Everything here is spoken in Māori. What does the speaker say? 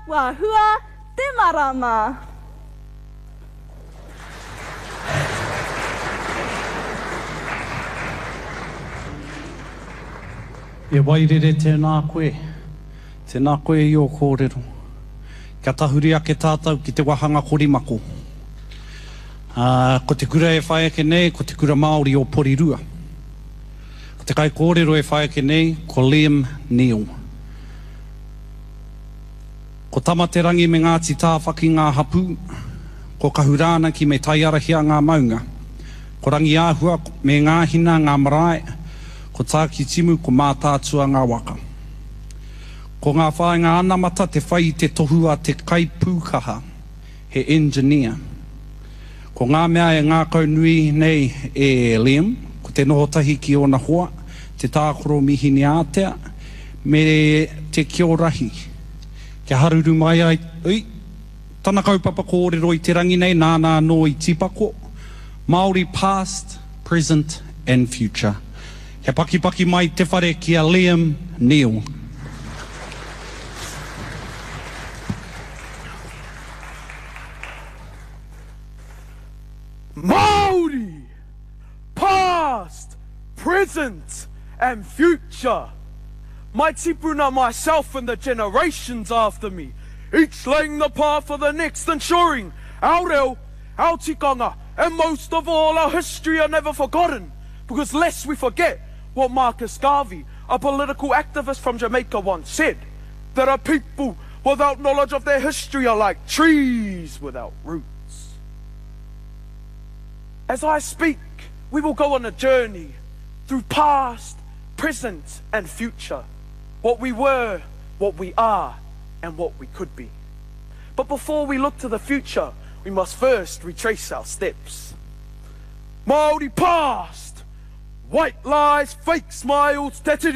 Wā hua te marama. E wairere tēnā koe i o kōrero. Kia tahuri ake tātou ki te wahanga korimako. Ko te kura e whae ake nei, ko te kura Māori o Porirua. Ko te kai kōrero e whae ake nei, ko Liam Neal. Ko tama te rangi me Ngāti Tāwhaki ngā hapu, ko kahurāna ki me taiarahia ngā maunga. Ko rangi āhua me ngā hina ngā marae, ko tāki timu ko mātātua ngā waka. Ko ngā whāinga anamata te whai te tohua te kaipūkaha, he engineer. Ko ngā mea e ngā kaunui nei e Liam, ko te nohotahi ki ona hoa, te tākoro mihini ātea, me te kiorahi. Kia haruru mai ai, tana kaupapa kōrero i te rangi nei, nānā no i tipako, Māori past, present and future. He paki mai te whare kia Liam Neal. Māori, past, present and future. My tipuna, myself and the generations after me, each laying the path for the next, ensuring our reo, our tikanga, and most of all our history are never forgotten. Because lest we forget what Marcus Garvey, a political activist from Jamaica, once said, that a people without knowledge of their history are like trees without roots. As I speak, we will go on a journey through past, present and future. What we were, what we are, and what we could be. But before we look to the future, we must first retrace our steps. Māori past, white lies, fake smiles, tattooed